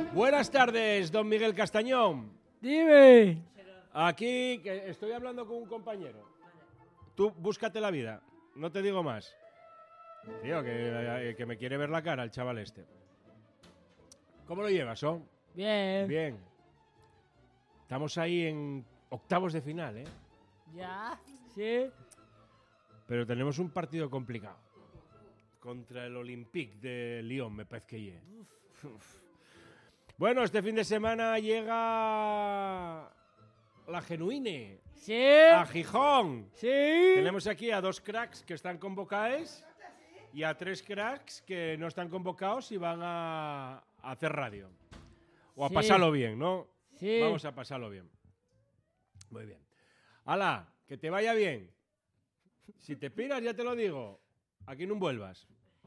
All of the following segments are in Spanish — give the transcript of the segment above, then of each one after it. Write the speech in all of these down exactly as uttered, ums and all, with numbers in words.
Buenas tardes, don Miguel Castañón. Dime. Aquí que estoy hablando con un compañero. Tú búscate la vida, no te digo más. Tío, que, que me quiere ver la cara el chaval este. ¿Cómo lo llevas, oh? Bien. Bien. Estamos ahí en octavos de final, ¿eh? Ya, sí. Pero tenemos un partido complicado. Contra el Olympique de Lyon, me parece que llegue. Bueno, este fin de semana llega la Genuine. Sí. A Gijón. Sí. Tenemos aquí a dos cracks que están convocados y a tres cracks que no están convocados y van a, a hacer radio. O a Sí. pasarlo bien, ¿no? Sí. Vamos a pasarlo bien. Muy bien. ¡Hala! Que te vaya bien. Si te piras, ya te lo digo. Aquí no vuelvas.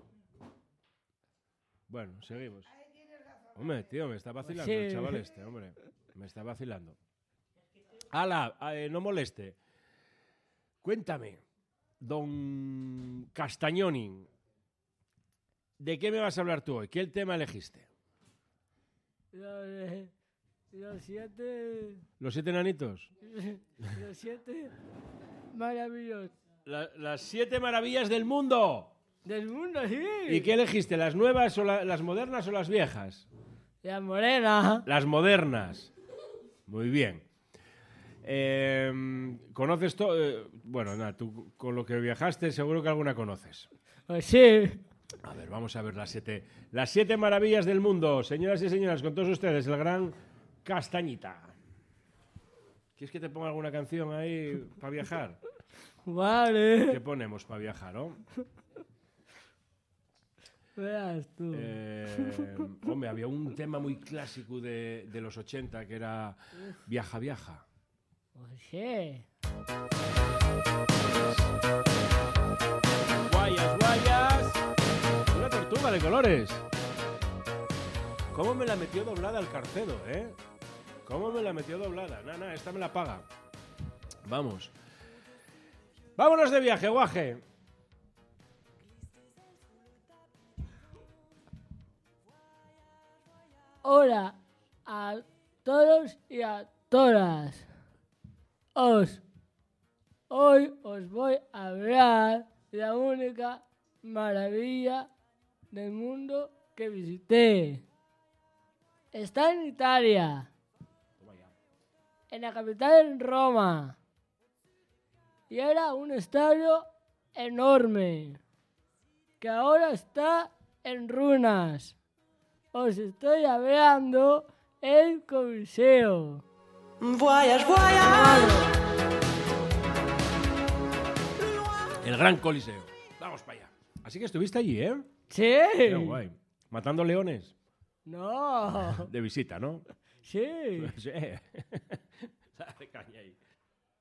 Bueno, seguimos. Hombre, tío, me está vacilando Sí. el chaval este, hombre. Me está vacilando. ¡Hala! Eh, no moleste. Cuéntame, don Castañoni, ¿de qué me vas a hablar tú hoy? ¿Qué tema elegiste? Los, eh, los siete. ¿Los siete enanitos? Los siete maravillosos La- las siete maravillas del mundo. del mundo, sí. ¿Y qué elegiste? ¿Las nuevas o la- las modernas o las viejas? La morena. Las modernas. Muy bien. Eh, ¿Conoces todo? Eh, bueno, nada, tú con lo que viajaste seguro que alguna conoces. Pues sí. A ver, vamos a ver las siete, las siete maravillas del mundo. Señoras y señores, con todos ustedes, el gran Castañita. ¿Quieres que te ponga alguna canción ahí para viajar? Vale. ¿Qué ponemos para viajar, no? Veas tú. Eh, hombre, había un tema muy clásico de, de los ochenta que era Viaja, viaja. Pues sí. Guayas, guayas. Una tortuga de colores. ¿Cómo me la metió doblada el Carcedo, eh? ¿Cómo me la metió doblada? Nah, nah, esta me la paga. Vamos. Vámonos de viaje, guaje. Hola a todos y a todas. Os, hoy os voy a hablar de la única maravilla del mundo que visité. Está en Italia, en la capital, en Roma. Y era un estadio enorme, que ahora está en ruinas. Os estoy hablando el Coliseo. Voyage, voyage. El Gran Coliseo. Vamos para allá. Así que estuviste allí, ¿eh? Sí. Qué guay. Matando leones. No. De visita, ¿no? Sí. Sí. Dale caña ahí.